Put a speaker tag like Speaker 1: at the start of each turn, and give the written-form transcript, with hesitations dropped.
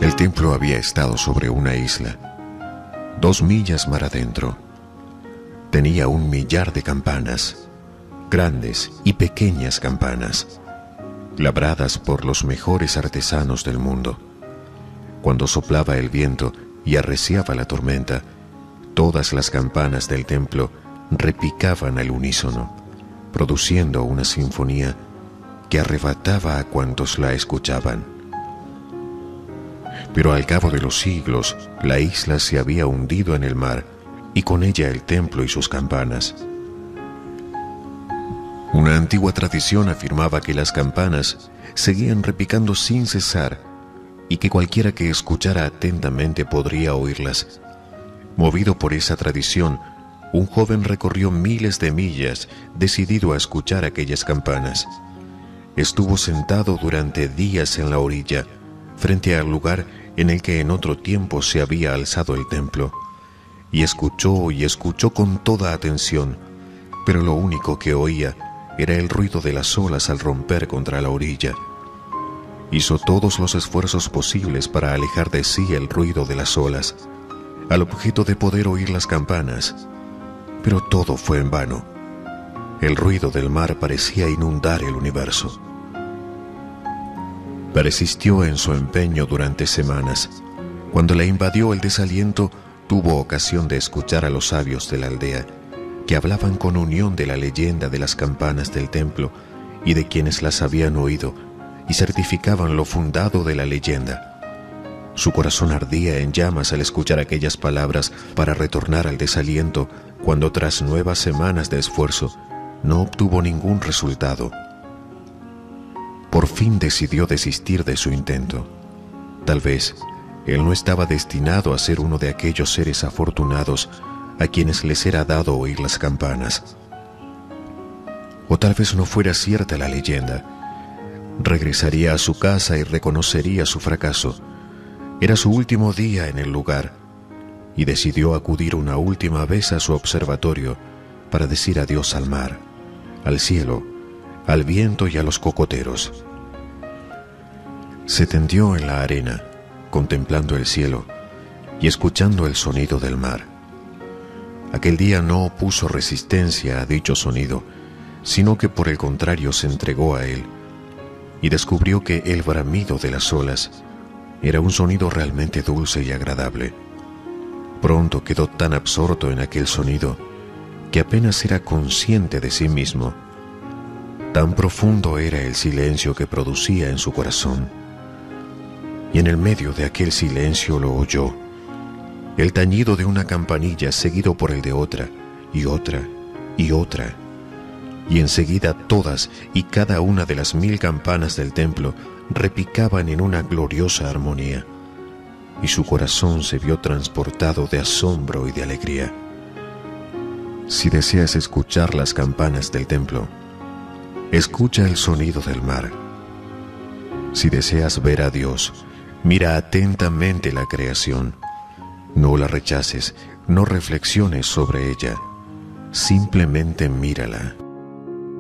Speaker 1: El templo había estado sobre una isla, 2 millas mar adentro. Tenía 1 millar de campanas, grandes y pequeñas campanas, labradas por los mejores artesanos del mundo. Cuando soplaba el viento y arreciaba la tormenta, todas las campanas del templo repicaban al unísono, produciendo una sinfonía que arrebataba a cuantos la escuchaban. Pero al cabo de los siglos, la isla se había hundido en el mar, y con ella el templo y sus campanas. Una antigua tradición afirmaba que las campanas seguían repicando sin cesar, y que cualquiera que escuchara atentamente podría oírlas. Movido por esa tradición, un joven recorrió miles de millas, decidido a escuchar aquellas campanas. Estuvo sentado durante días en la orilla, frente al lugar en el que en otro tiempo se había alzado el templo, y escuchó con toda atención, pero lo único que oía era el ruido de las olas al romper contra la orilla. Hizo todos los esfuerzos posibles para alejar de sí el ruido de las olas, al objeto de poder oír las campanas, pero todo fue en vano. El ruido del mar parecía inundar el universo. Persistió en su empeño durante semanas. Cuando le invadió el desaliento, tuvo ocasión de escuchar a los sabios de la aldea, que hablaban con unión de la leyenda de las campanas del templo y de quienes las habían oído, y certificaban lo fundado de la leyenda. Su corazón ardía en llamas al escuchar aquellas palabras para retornar al desaliento, cuando tras nuevas semanas de esfuerzo no obtuvo ningún resultado. Por fin decidió desistir de su intento. Tal vez él no estaba destinado a ser uno de aquellos seres afortunados a quienes les era dado oír las campanas. O tal vez no fuera cierta la leyenda. Regresaría a su casa y reconocería su fracaso. Era su último día en el lugar, y decidió acudir una última vez a su observatorio para decir adiós al mar, al cielo, al viento y a los cocoteros. Se tendió en la arena, contemplando el cielo y escuchando el sonido del mar. Aquel día no opuso resistencia a dicho sonido, sino que por el contrario se entregó a él, y descubrió que el bramido de las olas era un sonido realmente dulce y agradable. Pronto quedó tan absorto en aquel sonido que apenas era consciente de sí mismo. Tan profundo era el silencio que producía en su corazón. Y en el medio de aquel silencio lo oyó, el tañido de una campanilla seguido por el de otra, y otra, y otra. Y enseguida todas y cada una de las 1000 campanas del templo repicaban en una gloriosa armonía, y su corazón se vio transportado de asombro y de alegría. Si deseas escuchar las campanas del templo, escucha el sonido del mar. Si deseas ver a Dios, mira atentamente la creación. No la rechaces, no reflexiones sobre ella, simplemente mírala.